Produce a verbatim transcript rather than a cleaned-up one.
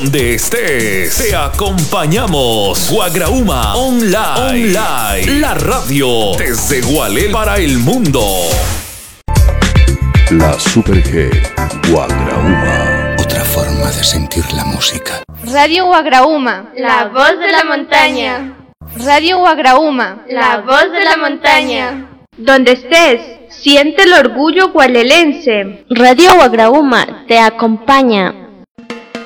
Donde estés, te acompañamos. Guagrauma Online. Online. La radio desde Gualel para el mundo. La Super G. Guagrauma. Otra forma de sentir la música. Radio Guagrauma, la voz de la montaña. Radio Guagrauma, la voz de la montaña. Donde estés, siente el orgullo gualelense. Radio Guagrauma te acompaña.